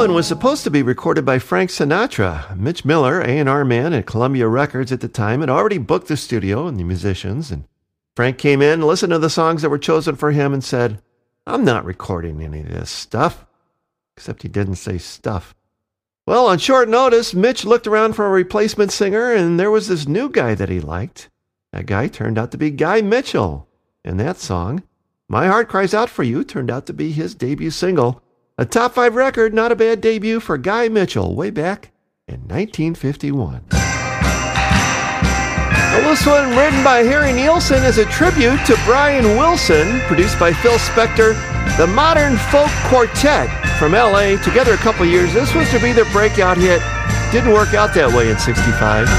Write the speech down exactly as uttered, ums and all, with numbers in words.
one was supposed to be recorded by Frank Sinatra. Mitch Miller, A and R man at Columbia Records at the time, had already booked the studio and the musicians, and Frank came in, listened to the songs that were chosen for him, and said, "I'm not recording any of this stuff." Except he didn't say stuff. Well, on short notice, Mitch looked around for a replacement singer, and there was this new guy that he liked. That guy turned out to be Guy Mitchell. And that song, My Heart Cries Out For You, turned out to be his debut single. A top five record, not a bad debut for Guy Mitchell way back in nineteen fifty-one. Well, this one, written by Harry Nilsson, is a tribute to Brian Wilson, produced by Phil Spector, the Modern Folk Quartet from L A, together a couple years. This was to be their breakout hit. Didn't work out that way in sixty-five.